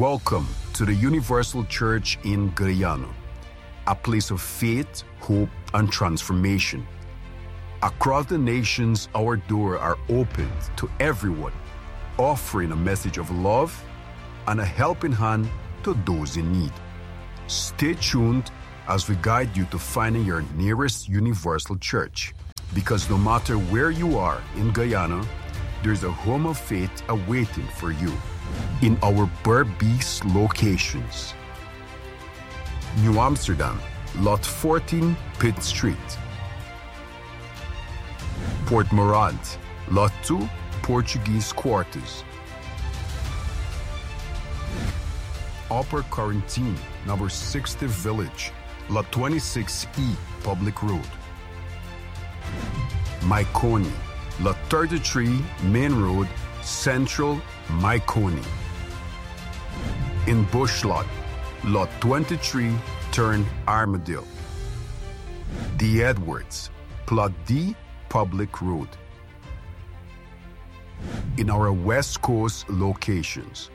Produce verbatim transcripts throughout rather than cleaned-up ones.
Welcome to the Universal Church in Guyana, a place of faith, hope, and transformation. Across the nations, our doors are opened to everyone, offering a message of love and a helping hand to those in need. Stay tuned as we guide you to finding your nearest Universal Church, because no matter where you are in Guyana, there's a home of faith awaiting for you in our Berbice locations. New Amsterdam, Lot fourteen, Pitt Street. Port Morant, Lot two, Portuguese Quarters. Upper Quarantine, number sixty Village, Lot twenty-six E, Public Road. Maikoni, Lot thirty-three, Main Road, Central, Maikoni. In Bushlot, Lot twenty-three, Turn Armadale. The Edwards, Plot D, Public Road. In our West Coast locations,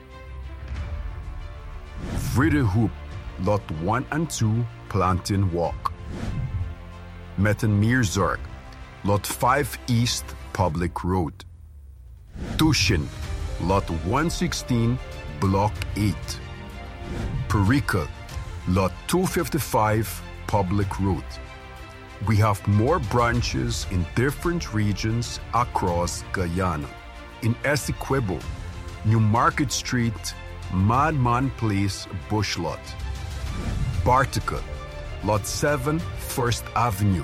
Vredehop, Lot one and two, Plantain Walk. Mettenmeerzorg, Lot five East, Public Road. Tushin, Lot one sixteen, Block eight. Perica, Lot two fifty-five, Public Road. We have more branches in different regions across Guyana. In Essequibo, New Market Street, Madman Place, Bushlot. Bartica, Lot seven, First Avenue.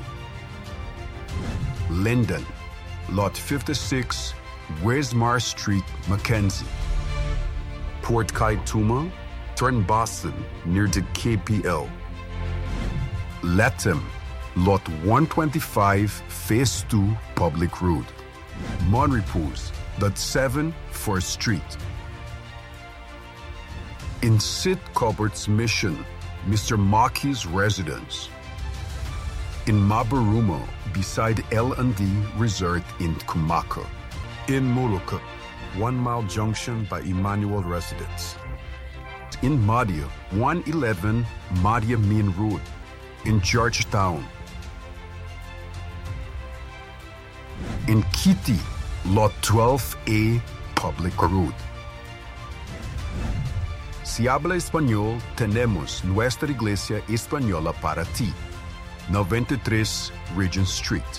Linden, Lot fifty-six, Wismar Street, Mackenzie. Port Kaituma, Turn Boston, near the K P L. Latham, Lot one twenty-five, Phase two, Public Road. Monrepose, Lot seven, First Street. In Sid Cupboard's Mission, Mister Maki's residence. In Mabaruma, beside L and D Resort in Kumaka. In Molucca, One Mile Junction by Emmanuel Residence. In Madia, one eleven Madia Main Road. In Georgetown. In Kitty, Lot twelve A, Public Road. Si habla español, tenemos nuestra iglesia española para ti. noventa y tres Regent Street.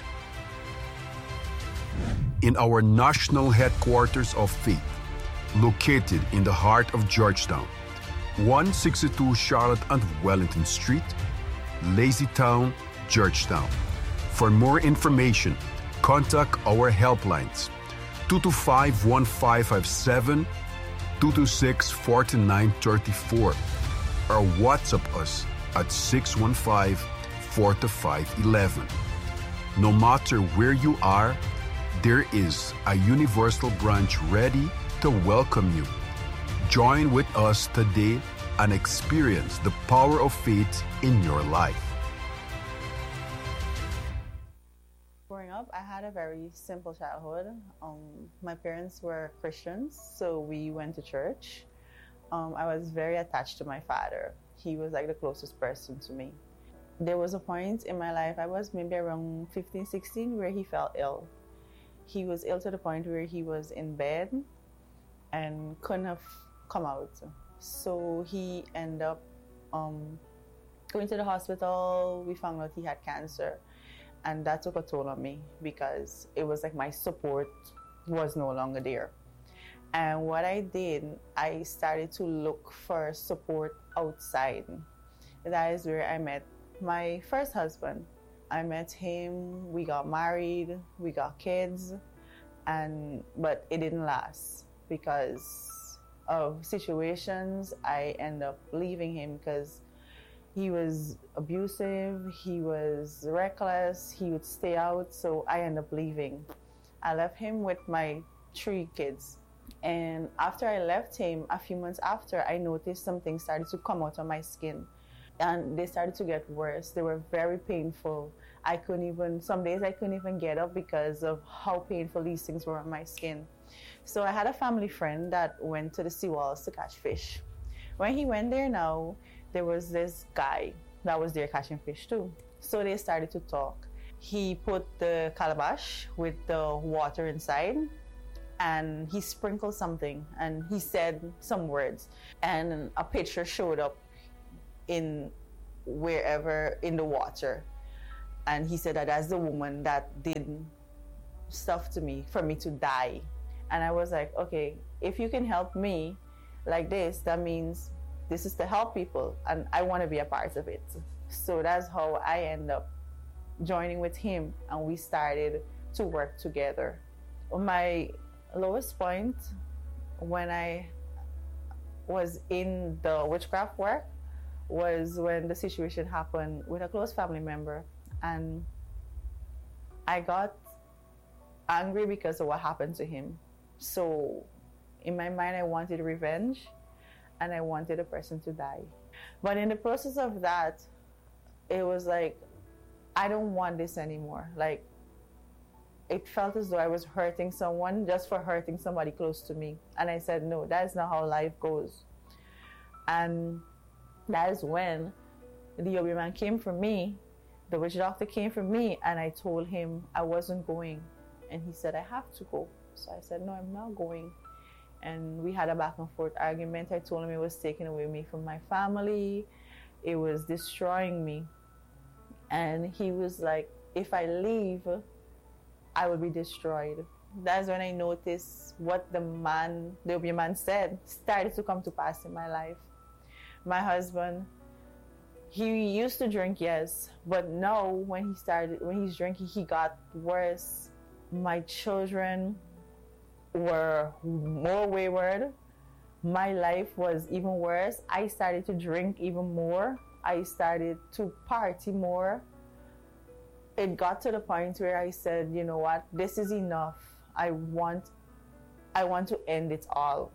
In our national headquarters of faith, located in the heart of Georgetown, one sixty-two Charlotte and Wellington Street, Lazytown, Georgetown. For more information, contact our helplines two two five, one five five seven, two two six, four nine three four or WhatsApp us at six one five, four five one one. No matter where you are, there is a Universal branch ready to welcome you. Join with us today and experience the power of faith in your life. Growing up, I had a very simple childhood. Um, my parents were Christians, so we went to church. Um, I was very attached to my father. He was like the closest person to me. There was a point in my life, I was maybe around fifteen, sixteen, where he fell ill. He was ill to the point where he was in bed and couldn't have come out. So he ended up um, going to the hospital. We found out he had cancer. And that took a toll on me because it was like my support was no longer there. And what I did, I started to look for support outside. That is where I met my first husband. I met him, we got married, we got kids, and but it didn't last because of situations. I ended up leaving him because he was abusive, he was reckless, he would stay out, so I ended up leaving. I left him with my three kids. And after I left him, a few months after, I noticed something started to come out of my skin. And they started to get worse. They were very painful. I couldn't even, some days I couldn't even get up because of how painful these things were on my skin. So I had a family friend that went to the seawalls to catch fish. When he went there now, there was this guy that was there catching fish too. So they started to talk. He put the calabash with the water inside and he sprinkled something and he said some words and a picture showed up in wherever in the water. And he said that that's the woman that did stuff to me for me to die. And I was like, okay, if you can help me like this, that means this is to help people and I want to be a part of it. So that's how I end up joining with him and we started to work together. My lowest point when I was in the witchcraft work was when the situation happened with a close family member, and I got angry because of what happened to him. So in my mind I wanted revenge and I wanted the person to die. But in the process of that, it was like, I don't want this anymore. Like, it felt as though I was hurting someone just for hurting somebody close to me. And I said, no, that is not how life goes. And that is when the Obi man came for me, the witch doctor came for me, and I told him I wasn't going. And he said, I have to go. So I said, no, I'm not going. And we had a back and forth argument. I told him it was taking away me from my family. It was destroying me. And he was like, if I leave, I will be destroyed. That's when I noticed what the man, the Obi man said, started to come to pass in my life. My husband, he used to drink, yes, but now when he started, when he's drinking, he got worse. My children were more wayward. My life was even worse. I started to drink even more. I started to party more. It got to the point where I said, you know what, this is enough. I want, I want to end it all.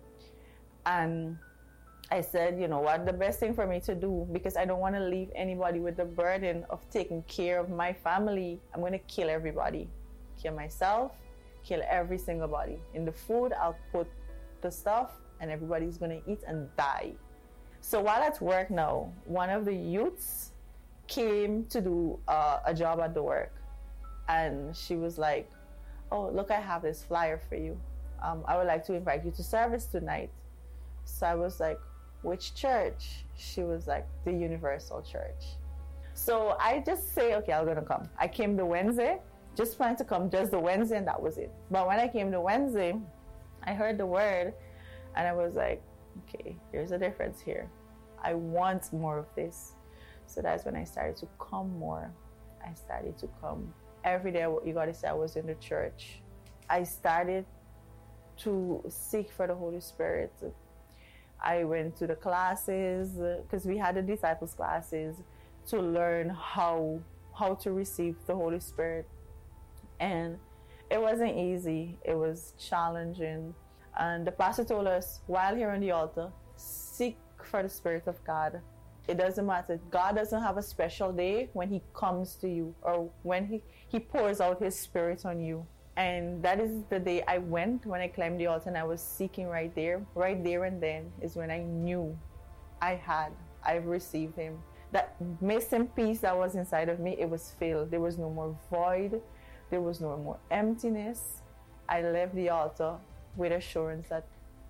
And I said, you know what, the best thing for me to do, because I don't want to leave anybody with the burden of taking care of my family, I'm going to kill everybody. Kill myself, kill every single body. In the food, I'll put the stuff and everybody's going to eat and die. So while at work now, one of the youths came to do uh, a job at the work. And she was like, oh, look, I have this flyer for you. Um, I would like to invite you to service tonight. So I was like, which church? She was like, the Universal Church. So I just say, okay, I'm going to come. I came the Wednesday, just planned to come just the Wednesday, and that was it. But when I came the Wednesday, I heard the word, and I was like, okay, here's the difference here. I want more of this. So that's when I started to come more. I started to come. Every day, you got to say, I was in the church. I started to seek for the Holy Spirit. I went to the classes, because we had the disciples classes, to learn how how to receive the Holy Spirit. And it wasn't easy. It was challenging. And the pastor told us, while here on the altar, seek for the Spirit of God. It doesn't matter. God doesn't have a special day when he comes to you or when he, he pours out his Spirit on you. And that is the day I went, when I climbed the altar and I was seeking right there. Right there and then is when I knew I had, I've received him. That missing piece that was inside of me, it was filled. There was no more void. There was no more emptiness. I left the altar with assurance that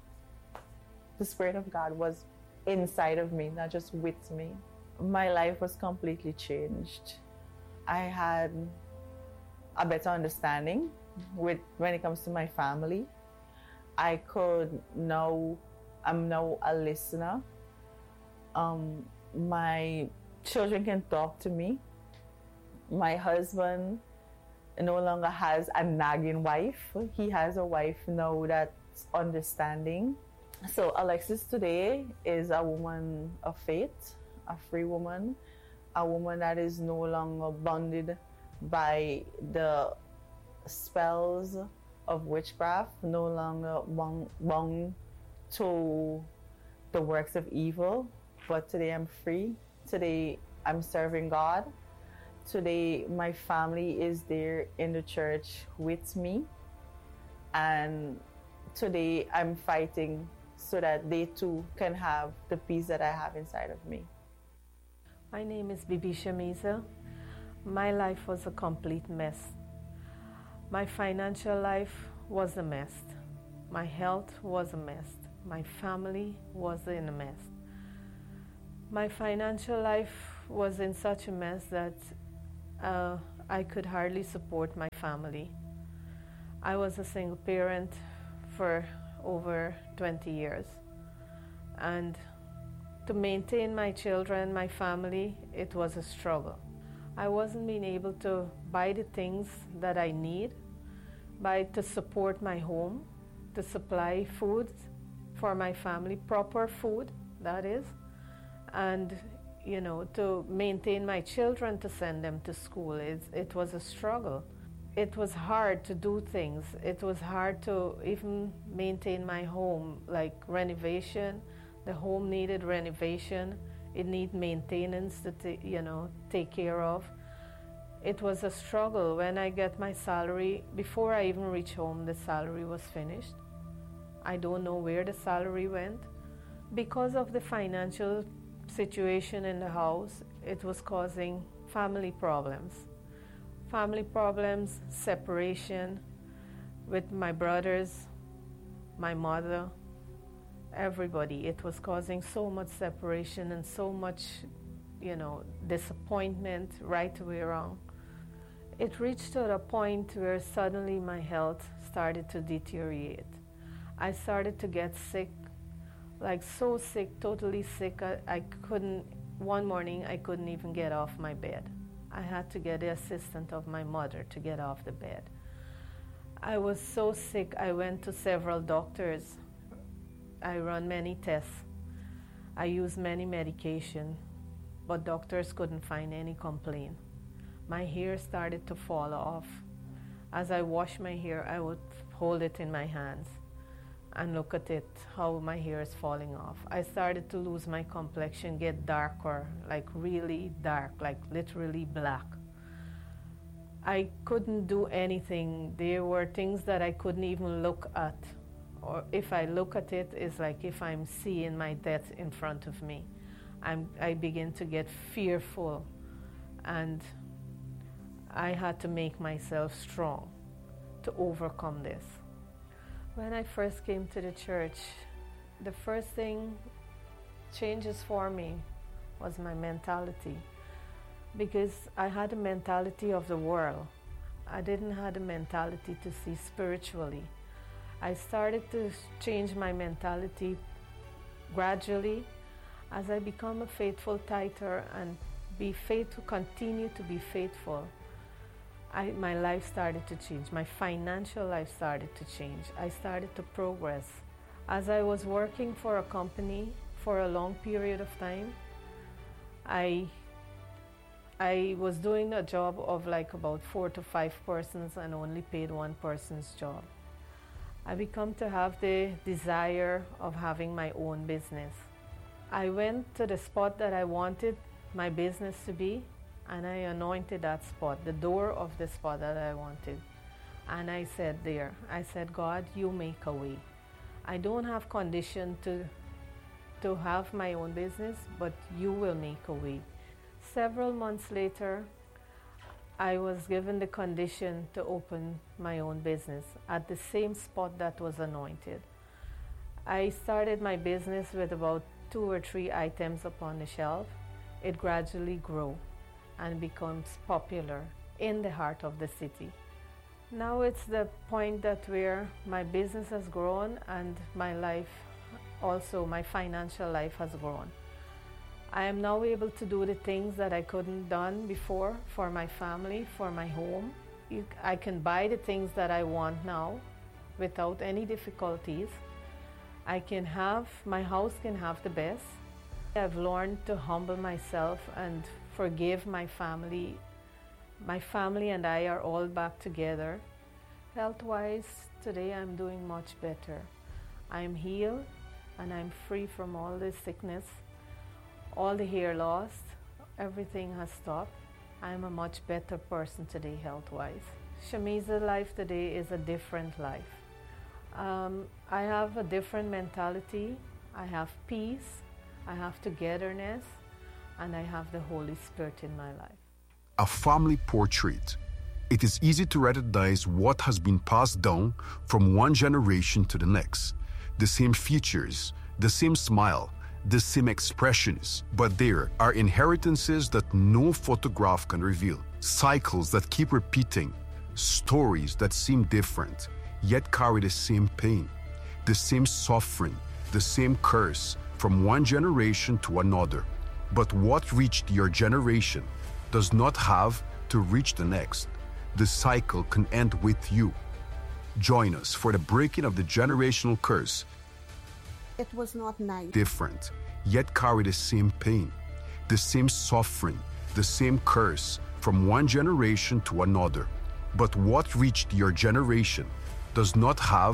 the Spirit of God was inside of me, not just with me. My life was completely changed. I had a better understanding with when it comes to my family. I could now, I'm now a listener. Um, my children can talk to me. My husband no longer has a nagging wife. He has a wife now that's understanding. So Alexis today is a woman of faith, a free woman, a woman that is no longer bonded by the spells of witchcraft, no longer bound, bound to the works of evil. But today I'm free. Today I'm serving God. Today my family is there in the church with me. And today I'm fighting so that they too can have the peace that I have inside of me. My name is Bibi Shamiza. My life was a complete mess. My financial life was a mess. My health was a mess. My family was in a mess. My financial life was in such a mess that uh, I could hardly support my family. I was a single parent for over twenty years. And to maintain my children, my family, it was a struggle. I wasn't being able to buy the things that I need, buy to support my home, to supply food for my family, proper food, that is, and you know, to maintain my children, to send them to school. It's, it was a struggle. It was hard to do things. It was hard to even maintain my home, like renovation. The home needed renovation. It needed maintenance to ta- you know, take care of. It was a struggle. When I get my salary, before I even reach home, the salary was finished. I don't know where the salary went. Because of the financial situation in the house, it was causing family problems. Family problems, separation with my brothers, my mother, everybody. It was causing so much separation and so much, you know, disappointment, right way wrong. It reached to a point where suddenly my health started to deteriorate. I started to get sick, like so sick, totally sick. I, I couldn't, one morning I couldn't even get off my bed. I had to get the assistance of my mother to get off the bed. I was so sick, I went to several doctors. I ran many tests. I used many medication, but doctors couldn't find any complaint. My hair started to fall off. As I washed my hair, I would hold it in my hands and look at it, how my hair is falling off. I started to lose my complexion, get darker, like really dark, like literally black. I couldn't do anything. There were things that I couldn't even look at. Or if I look at it, it's like if I'm seeing my death in front of me. I'm, I begin to get fearful, and I had to make myself strong to overcome this. When I first came to the church, the first thing changes for me was my mentality, because I had a mentality of the world. I didn't have a mentality to see spiritually. I started to change my mentality gradually as I become a faithful tither and be faithful, continue to be faithful. I, my life started to change. My financial life started to change. I started to progress. As I was working for a company for a long period of time, I, I was doing a job of like about four to five persons and only paid one person's job. I become to have the desire of having my own business. I went to the spot that I wanted my business to be, and I anointed that spot, the door of the spot that I wanted. And I said there, I said, God, you make a way. I don't have condition to, to have my own business, but you will make a way. Several months later, I was given the condition to open my own business at the same spot that was anointed. I started my business with about two or three items upon the shelf. It gradually grew and becomes popular in the heart of the city. Now it's the point that where my business has grown and my life, also my financial life has grown. I am now able to do the things that I couldn't done before for my family, for my home. You, I can buy the things that I want now without any difficulties. I can have, my house can have the best. I've learned to humble myself and forgive my family. My family and I are all back together. Health-wise, today I'm doing much better. I'm healed and I'm free from all this sickness. All the hair loss, everything has stopped. I'm a much better person today health-wise. Shamiza's life today is a different life. Um, I have a different mentality. I have peace, I have togetherness, and I have the Holy Spirit in my life. A family portrait. It is easy to recognize what has been passed down from one generation to the next. The same features, the same smile, the same expressions, but there are inheritances that no photograph can reveal. Cycles that keep repeating, stories that seem different, yet carry the same pain, the same suffering, the same curse from one generation to another. But what reached your generation does not have to reach the next. The cycle can end with you. Join us for the breaking of the generational curse. It was not nice. Different, yet carry the same pain, the same suffering, the same curse from one generation to another. But what reached your generation does not have